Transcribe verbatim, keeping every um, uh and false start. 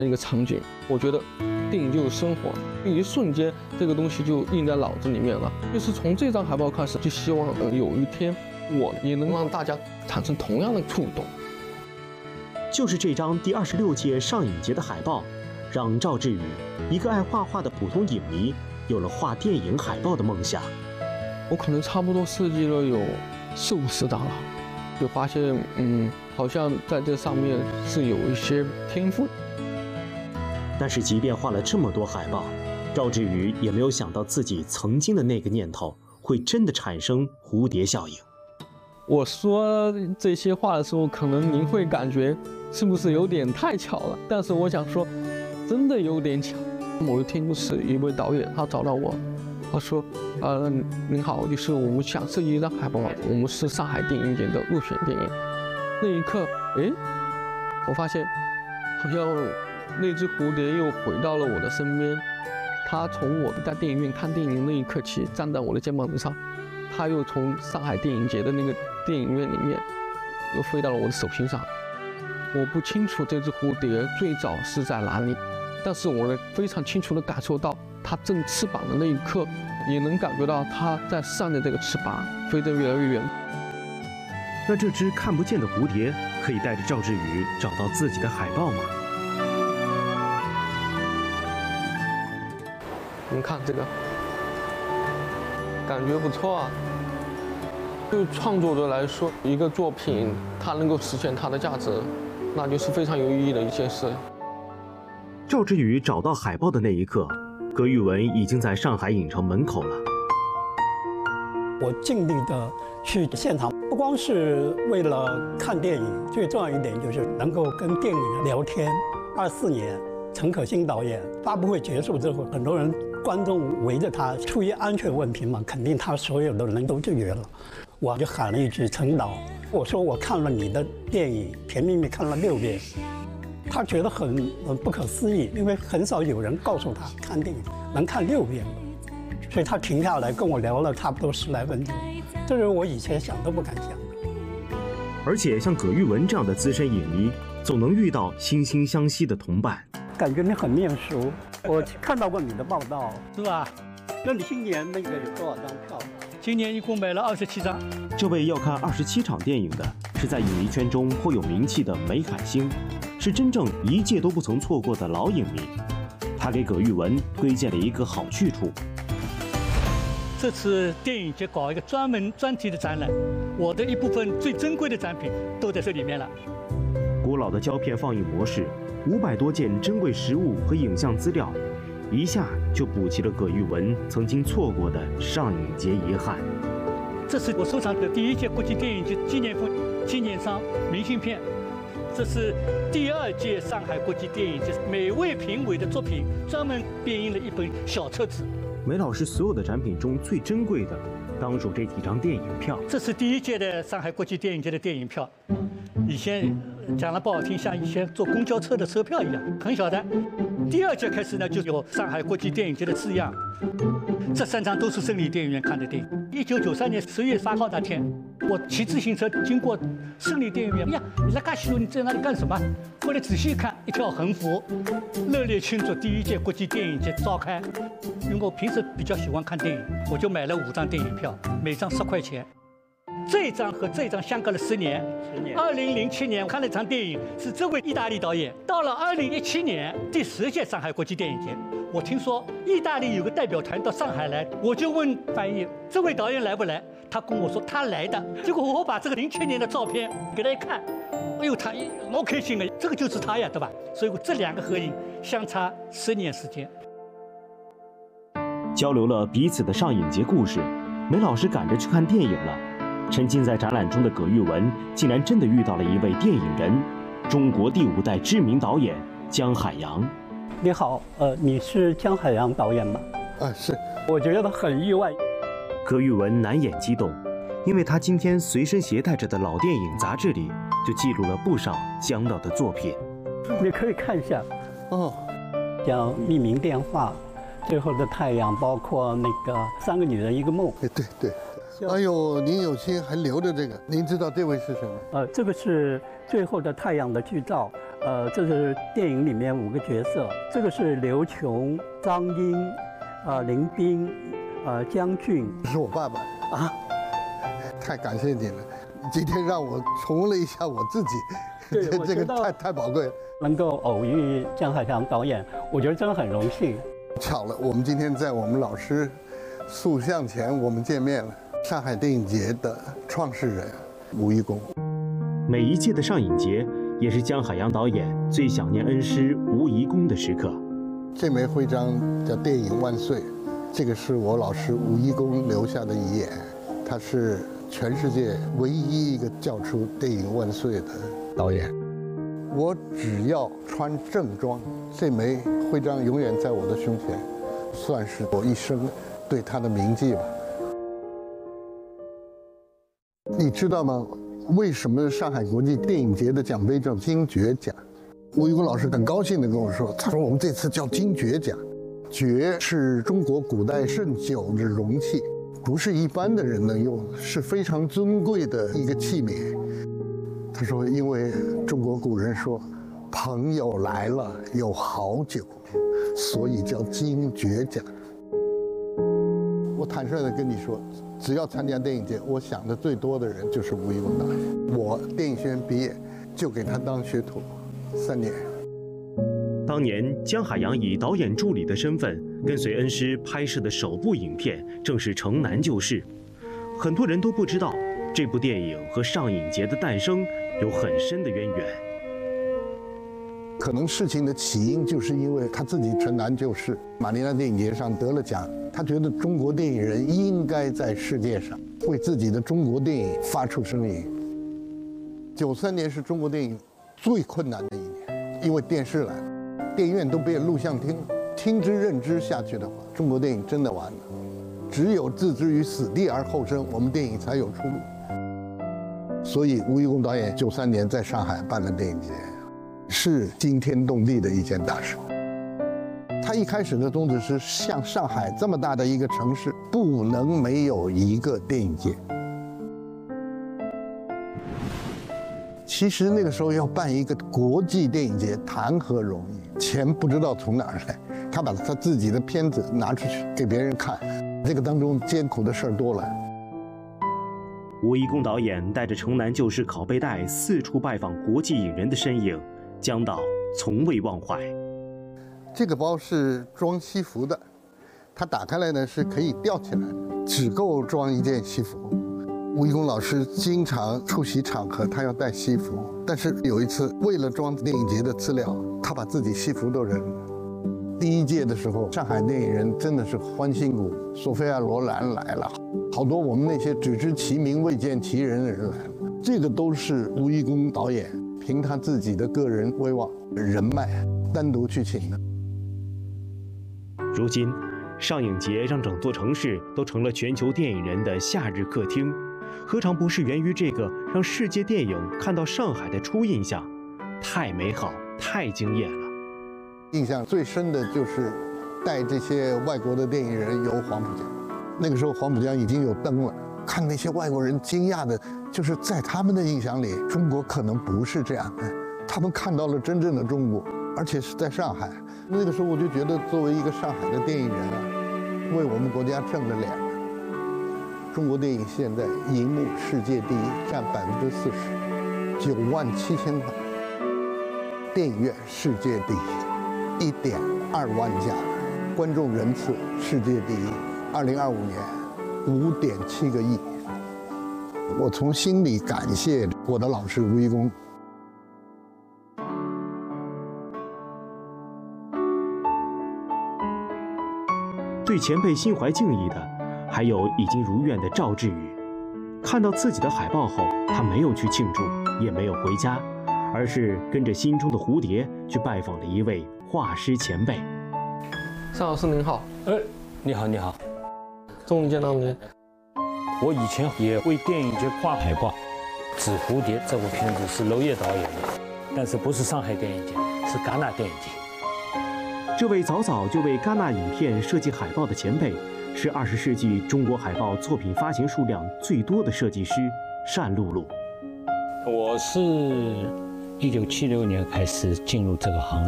一个场景。我觉得电影就是生活，一瞬间这个东西就印在脑子里面了。就是从这张海报开始，就希望呃有一天我也能让大家产生同样的触动。 就是这张第二十六届上影节的海报，让赵志宇，一个爱画画的普通影迷，有了画电影海报的梦想。 我可能差不多设计了有四五十张了，就发现嗯，好像在这上面是有一些天赋。 但是即便画了这么多海报，赵志宇也没有想到自己曾经的那个念头会真的产生蝴蝶效应。 我说这些话的时候，可能您会感觉是不是有点太巧了？但是我想说，真的有点巧。某一天就是一位导演，他找到我，他说：“呃，您好，就是我们想设计一张海报，我们是上海电影节的入选电影。”那一刻，哎，我发现好像那只蝴蝶又回到了我的身边。它从我在电影院看电影那一刻起，站在我的肩膀之上，它又从上海电影节的那个电影院里面，又飞到了我的手心上。我不清楚这只蝴蝶最早是在哪里，但是我非常清楚地感受到它振翅膀的那一刻，也能感觉到它在扇着这个翅膀飞得越来越远。 那这只看不见的蝴蝶可以带着赵志宇找到自己的海报吗？ 你看这个，感觉不错啊。对创作者来说，一个作品它能够实现它的价值，那就是非常有意义的一件事。 赵志宇找到海报的那一刻，葛玉文已经在上海影城门口了。 我尽力的去现场，不光是为了看电影，最重要一点就是能够跟电影人聊天。二四年，陈可辛导演发布会结束之后，很多人观众围着他，出于安全问题嘛，肯定他所有的人都拒绝了。我就喊了一句：“陈导，我说我看了你的电影《甜蜜蜜》看了六遍。”他觉得很很不可思议，因为很少有人告诉他看电影能看六遍，所以他停下来跟我聊了差不多十来分钟，这是我以前想都不敢想的。 而且像葛玉文这样的资深影迷，总能遇到惺惺相惜的同伴。 感觉你很面熟，我看到过你的报道，是吧？那你今年那个有多少张票？ 今年一共买了二十七张。 这位要看二十七场电影的，是在影迷圈中颇有名气的梅海星，是真正一届都不曾错过的老影迷。他给葛玉文推荐了一个好去处。 这次电影节搞一个专门专题的展览，我的一部分最珍贵的展品都在这里面了。 古老的胶片放映模式，五百多件珍贵实物和影像资料，一下就补齐了葛玉文曾经错过的上影节遗憾。 这是我收藏的第一届国际电影节纪念phẩm纪念商明信片，这是第二届上海国际电影节每位评委的作品专门编印了一本小册子。 梅老师所有的展品中最珍贵的，当属这几张电影票。 这是第一届的上海国际电影节的电影票，以前讲了不好听，像以前坐公交车的车票一样，很小的。第二届开始呢，就有上海国际电影节的字样。这三张都是胜利电影院看的电影。一九九三年十月八号那天，我骑自行车经过胜利电影院，哎呀，你在干西路，你在那里干什么？后来仔细一看，一条横幅，热烈庆祝第一届国际电影节召开。因为我平时比较喜欢看电影，我就买了五张电影票，每张十块钱。这张和这张相隔了十年。二零零七年看了一场电影，是这位意大利导演。到了二零一七年第十届上海国际电影节，我听说意大利有个代表团到上海来，我就问翻译这位导演来不来？他跟我说他来的。结果我把这个零七年的照片给他一看，哎呦，他老开心了，这个就是他呀，对吧？所以我这两个合影相差十年时间。 交流了彼此的上影节故事，梅老师赶着去看电影了。沉浸在展览中的葛玉文，竟然真的遇到了一位电影人，中国第五代知名导演姜海洋。 你好，呃，你是姜海洋导演吗？ 啊，是。 我觉得很意外。 葛玉文难掩激动，因为他今天随身携带着的老电影杂志里，就记录了不少姜导的作品。 你可以看一下， 哦， 像《匿名电话》、《最后的太阳》，包括那个《三个女人一个梦》。 对对对。哎呦，您有心还留着这个，您知道这位是谁吗？ 呃，这个是《最后的太阳》的剧照， 呃，这是电影里面五个角色，这个是刘琼、张英、呃林彬、呃江俊。 是我爸爸啊， 太感谢你了，今天让我重温了一下我自己， 对这这个我觉得太太宝贵了。 能够偶遇姜海洋导演，我觉得真的很荣幸。 巧了，我们今天在我们老师塑像前我们见面了。上海电影节的创始人吴贻弓。 每一届的上影节也是姜海洋导演最想念恩师吴贻弓的时刻。 这枚徽章叫电影万岁，这个是我老师吴贻弓留下的遗言，他是全世界唯一一个叫出电影万岁的导演。我只要穿正装，这枚徽章永远在我的胸前，算是我一生对他的铭记吧。你知道吗？为什么上海国际电影节的奖杯叫金爵奖？吴贻弓老师很高兴地跟我说，他说我们这次叫金爵奖，爵是中国古代盛酒的容器，不是一般的人能用，是非常尊贵的一个器皿。他说，因为中国古人说，朋友来了有好酒，所以叫金爵奖。我坦率地跟你说，只要参加电影节，我想的最多的人就是吴贻弓导演。我电影学院毕业就给他当学徒三年。 当年姜海洋以导演助理的身份跟随恩师拍摄的首部影片正是《城南旧事》，很多人都不知道这部电影和上影节的诞生有很深的渊源。 可能事情的起因就是因为他自己城南旧事，马尼拉电影节上得了奖，他觉得中国电影人应该在世界上为自己的中国电影发出声音。九三年是中国电影最困难的一年，因为电视来了，电影院都变录像厅了，听之任之下去的话，中国电影真的完了。只有置之于死地而后生，我们电影才有出路。所以吴贻弓导演九三年在上海办了电影节，是惊天动地的一件大事。他一开始的宗旨是，像上海这么大的一个城市，不能没有一个电影节。其实那个时候要办一个国际电影节，谈何容易？钱不知道从哪儿来，他把他自己的片子拿出去给别人看，这个当中艰苦的事儿多了。 吴贻弓导演带着《城南旧事》拷贝带四处拜访国际影人的身影，姜导从未忘怀。 这个包是装西服的，它打开来呢是可以吊起来的，只够装一件西服。吴贻弓老师经常出席场合，他要带西服，但是有一次为了装电影节的资料，他把自己西服都扔了。第一届的时候，上海电影人真的是欢欣鼓舞，索菲亚·罗兰来了，好多我们那些只知其名未见其人的人来了。这个都是吴贻弓导演凭他自己的个人威望、人脉单独去请的。 如今，上影节让整座城市都成了全球电影人的夏日客厅，何尝不是源于这个让世界电影看到上海的初印象？太美好，太惊艳了。 印象最深的就是带这些外国的电影人游黄浦江，那个时候黄浦江已经有灯了，看那些外国人惊讶的，就是在他们的印象里，中国可能不是这样的，他们看到了真正的中国，而且是在上海。那个时候我就觉得，作为一个上海的电影人啊，为我们国家挣了脸了。中国电影现在银幕世界第一，占百分之四十，九万七千块；电影院世界第一，一点二万家；观众人次世界第一，二零二五年五点七个亿。我从心里感谢我的老师吴贻弓。 对前辈心怀敬意的，还有已经如愿的赵志宇。看到自己的海报后，他没有去庆祝，也没有回家，而是跟着心中的蝴蝶去拜访了一位画师前辈。 尚老师您好。 哎，你好，你好， 终于见到您。 我以前也为电影节画海报，《纸蝴蝶》这部片子是娄烨导演的，但是不是上海电影节，是戛纳电影节。 这位早早就为戛纳影片设计海报的前辈，是二十世纪中国海报作品发行数量最多的设计师单露露。 我是一九七六年开始进入这个行